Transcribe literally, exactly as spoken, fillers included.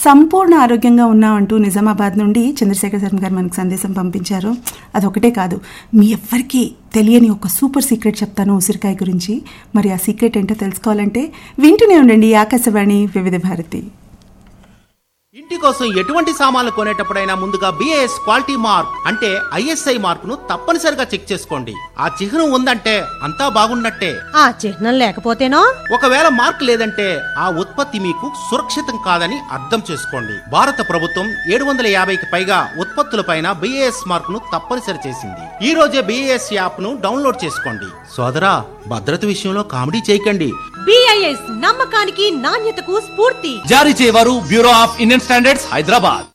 సంపూర్ణ ఆరోగ్యంగా ఉన్నామంటూ నిజామాబాద్ నుండి చంద్రశేఖర్ శర్మ గారు మనకు సందేశం పంపించారు. అదొకటే కాదు, మీ ఎవ్వరికీ తెలియని ఒక సూపర్ సీక్రెట్ చెప్తాను ఉసిరికాయ గురించి. మరి ఆ సీక్రెట్ ఏంటో తెలుసుకోవాలంటే వింటూనే ఉండండి ఆకాశవాణి వివిధ భారతి. ఇంటి కోసం ఎటువంటి సామాన్లు కొనేటప్పుడైనా ముందుగా బిఏఎస్ క్వాలిటీ మార్క్ అంటే ఐఎస్ఐ మార్క్ ను తప్పనిసరిగా చెక్ చేసుకోండి. ఆ చిహ్నం ఉందంటే అంతా బాగున్నట్టే. ఆ చిహ్నం లేకపోతేనో? ఒకవేళ మార్క్ లేదంటే ఆ ఉత్పత్తి మీకు సురక్షితం కాదని అర్థం చేసుకోండి. భారత ప్రభుత్వం ఏడు వందల యాభైకి పైగా ఉత్పత్తులపైన బిఏఎస్ మార్క్ ను తప్పనిసరి చేసింది. ఈ రోజే బిఏఎస్ యాప్ ను డౌన్లోడ్ చేసుకోండి. సోదరా, భద్రత విషయంలో కామెడీ చేయకండి. బిఐఎస్ నమ్మకానికి నాణ్యతకు స్ఫూర్తి. జారీ చేయవారు bureau of Indian standards, Hyderabad.